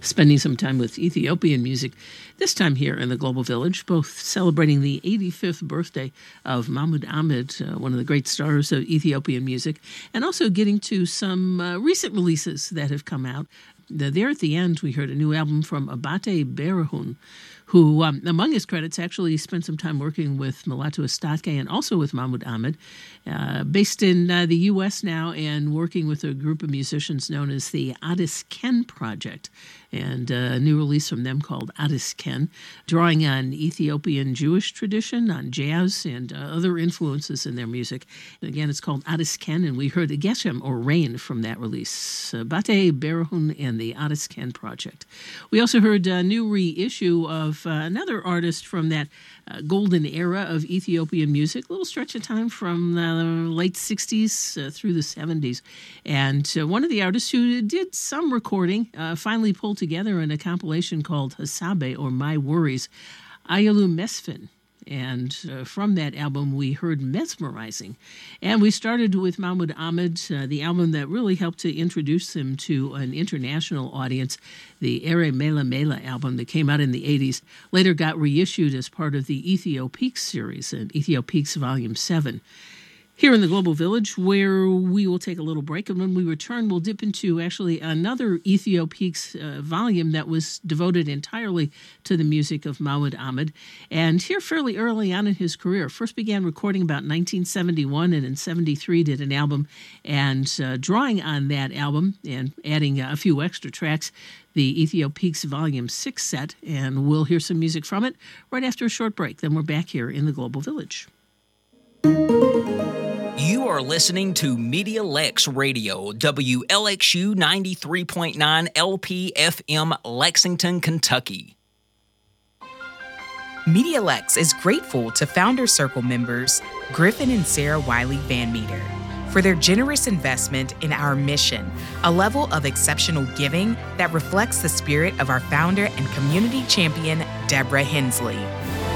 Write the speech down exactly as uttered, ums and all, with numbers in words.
spending some time with Ethiopian music, this time here in the Global Village, both celebrating the eighty-fifth birthday of Mahmoud Ahmed, uh, one of the great stars of Ethiopian music, and also getting to some uh, recent releases that have come out. The, there at the end, we heard a new album from Abate Berahun, who, um, among his credits, actually spent some time working with Mulatu Astatke and also with Mahmoud Ahmed, uh, based in uh, the U S now and working with a group of musicians known as the Addis Ken Project, and uh, a new release from them called Addis Ken, drawing on Ethiopian Jewish tradition, on jazz, and uh, other influences in their music. And again, it's called Addis Ken, and we heard Geshem, or Rain, from that release. Abate Berahun and the Addis Ken Project. We also heard a new reissue of uh, another artist from that uh, golden era of Ethiopian music, a little stretch of time from the late sixties uh, through the seventies. And uh, one of the artists who did some recording uh, finally pulled together in a compilation called Hasabe, or My Worries, Ayalu Mesfin. And uh, from that album, we heard Mesmerizing. And we started with Mahmoud Ahmed, uh, the album that really helped to introduce him to an international audience, the Ere Mela Mela album that came out in the eighties, later got reissued as part of the Ethio Peaks series, and Ethio Peaks Volume seven. Here in the Global Village, where we will take a little break, and when we return, we'll dip into actually another Ethio Peaks uh, volume that was devoted entirely to the music of Mahmoud Ahmed. And here fairly early on in his career, first began recording about nineteen seventy-one, and in seventy-three did an album, and uh, drawing on that album and adding uh, a few extra tracks, the Ethio Peaks Volume six set, and we'll hear some music from it right after a short break. Then we're back here in the Global Village. You are listening to Media Lex Radio, W L X U ninety-three point nine L P F M, Lexington, Kentucky. Media Lex is grateful to Founder Circle members Griffin and Sarah Wiley Van Meter for their generous investment in our mission, a level of exceptional giving that reflects the spirit of our founder and community champion, Deborah Hensley.